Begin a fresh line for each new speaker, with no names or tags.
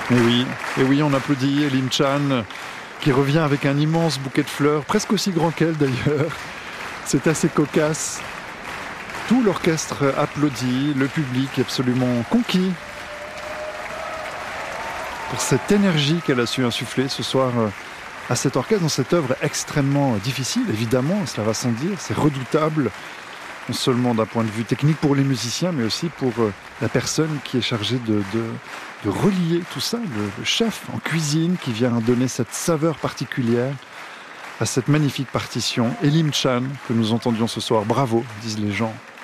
Et oui, on applaudit Elim Chan qui revient avec un immense bouquet de fleurs, presque aussi grand qu'elle d'ailleurs. C'est assez cocasse. Tout l'orchestre applaudit, le public est absolument conquis pour cette énergie qu'elle a su insuffler ce soir à cet orchestre dans cette œuvre extrêmement difficile, évidemment, cela va sans dire, c'est redoutable, non seulement d'un point de vue technique pour les musiciens, mais aussi pour la personne qui est chargée de relier tout ça, le chef en cuisine qui vient donner cette saveur particulière à cette magnifique partition. Elim Chan, que nous entendions ce soir, bravo, disent les gens.